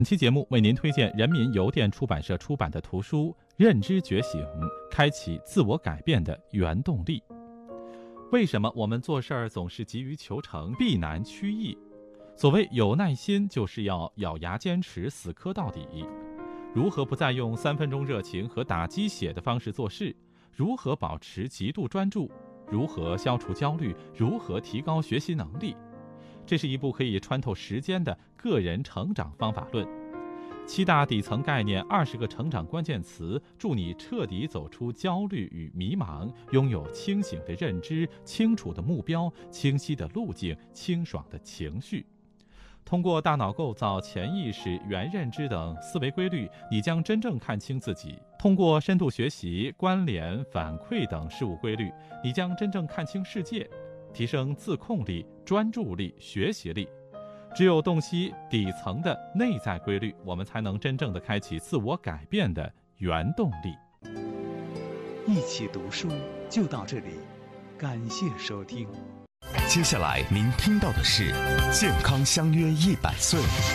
本期节目为您推荐人民邮电出版社出版的图书《认知觉醒：开启自我改变的原动力》。为什么我们做事儿总是急于求成、避难趋易？所谓有耐心，就是要咬牙坚持、死磕到底。如何不再用3分钟热情和打鸡血的方式做事？如何保持极度专注？如何消除焦虑？如何提高学习能力？这是一部可以穿透时间的个人成长方法论。7大底层概念，20个成长关键词，助你彻底走出焦虑与迷茫，拥有清醒的认知、清楚的目标、清晰的路径、清爽的情绪。通过大脑构造、潜意识、原认知等思维规律，你将真正看清自己。通过深度学习、关联、反馈等事物规律，你将真正看清世界，提升自控力、专注力、学习力。只有洞悉底层的内在规律，我们才能真正的开启自我改变的原动力。 一起读书就到这里，感谢收听。 接下来您听到的是健康相约100岁。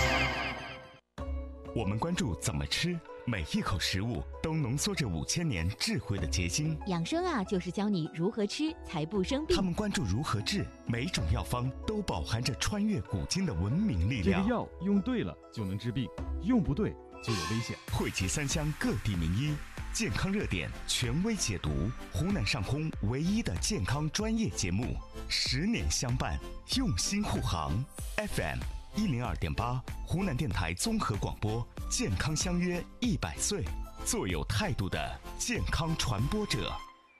我们关注怎么吃，每一口食物都浓缩着5000年智慧的结晶。 养生啊，就是教你如何吃才不生病。 他们关注如何治，每种药方都饱含着穿越古今的文明力量。 这个药用对了就能治病，用不对就有危险。 汇集3湘各地名医，健康热点权威解读，湖南上空唯一的健康专业节目，10年相伴，用心护航。FM 102.8，湖南电台综合广播，健康相约100岁，做有态度的健康传播者。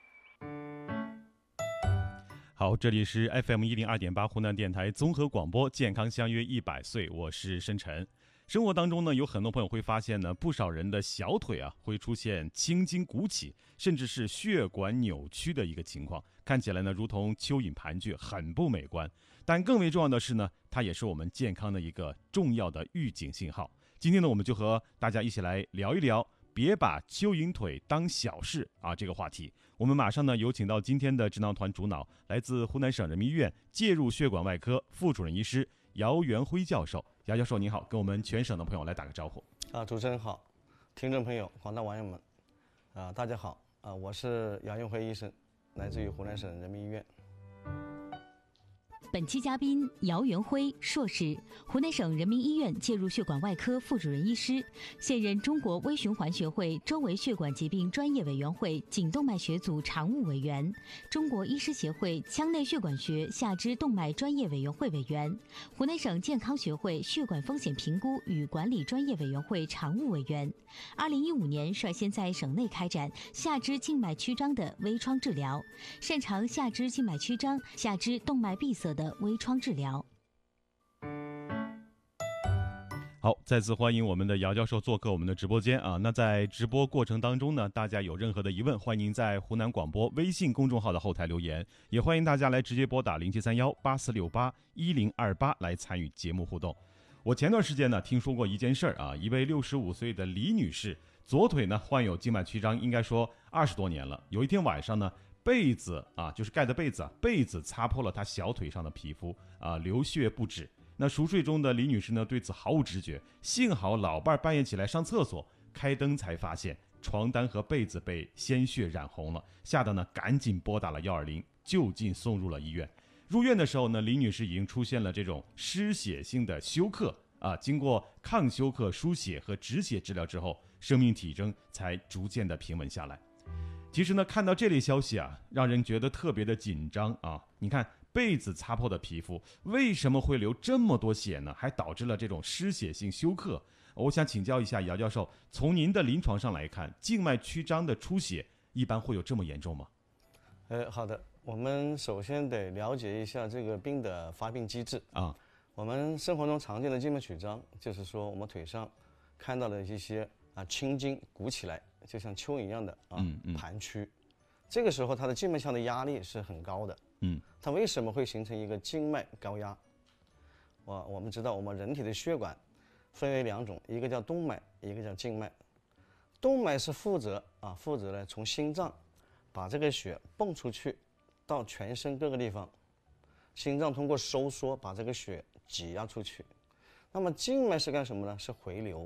好，这里是 FM 102.8湖南电台综合广播，健康相约100岁，我是申晨。生活当中呢，有很多朋友会发现呢，不少人的小腿会出现青筋鼓起，甚至是血管扭曲的一个情况，看起来呢如同蚯蚓盘踞，很不美观。但更为重要的是呢，它也是我们健康的一个重要的预警信号。今天呢，我们就和大家一起来聊一聊别把蚯蚓腿当小事这个话题。我们马上呢有请到今天的智囊团主脑，来自湖南省人民医院介入血管外科副主任医师姚元辉教授。姚教授您好，跟我们全省的朋友来打个招呼。 主持人好，听众朋友、广大网友们，大家好，我是姚元辉医生，来自于湖南省人民医院。 本期嘉宾姚元辉硕士，湖南省人民医院介入血管外科副主任医师，现任中国微循环学会周围血管疾病专业委员会颈动脉学组常务委员，中国医师协会腔内血管学下肢动脉专业委员会委员，湖南省健康学会血管风险评估与管理专业委员会常务委员。2015年率先在省内开展下肢静脉曲张的微创治疗，擅长下肢静脉曲张、下肢动脉闭塞的微创治疗。 好，再次欢迎我们的姚教授做客我们的直播间那在直播过程当中呢，大家有任何的疑问，欢迎在湖南广播微信公众号的后台留言，也欢迎大家来直接拨打073184681028来参与节目互动。我前段时间呢听说过一件事儿一位65岁的李女士，左腿呢患有静脉曲张，应该说20多年了。有一天晚上呢，被子就是盖的被子被子擦破了她小腿上的皮肤流血不止。那熟睡中的李女士呢，对此毫无知觉，幸好老伴半夜起来上厕所，开灯才发现床单和被子被鲜血染红了，吓得呢赶紧拨打了120，就近送入了医院。入院的时候呢，李女士已经出现了这种失血性的休克经过抗休克输血和止血治疗之后，生命体征才逐渐的平稳下来。其实呢，看到这类消息让人觉得特别的紧张你看被子擦破的皮肤为什么会流这么多血呢？还导致了这种失血性休克。我想请教一下姚教授，从您的临床上来看，静脉曲张的出血一般会有这么严重吗？ 好的，我们首先得了解一下这个病的发病机制我们生活中常见的静脉曲张，就是说我们腿上看到的一些青筋鼓起来，就像蚯蚓一样的盘曲。这个时候它的静脉腔的压力是很高的。它为什么会形成一个静脉高压？我们知道我们人体的血管分为2种，一个叫动脉，一个叫静脉。动脉是负责呢从心脏把这个血泵出去到全身各个地方，心脏通过收缩把这个血挤压出去。 那么静脉是干什么呢？是回流。